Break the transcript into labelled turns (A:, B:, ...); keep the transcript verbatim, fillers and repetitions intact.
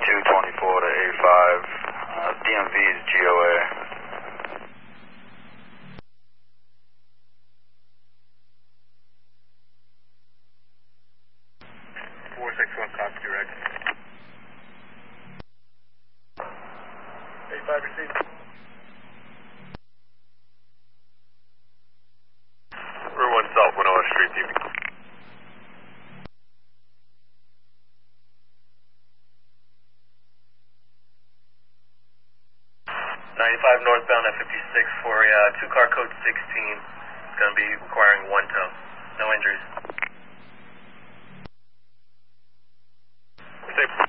A: two twenty-four to eighty-five. Uh, D M V is G O A.
B: four six one, copy direct. eighty-five received. Route one South, one oh Street, T V. ninety-five northbound at fifty-six for a uh, two car code sixteen. It's going to be requiring one tow. No injuries. Stay.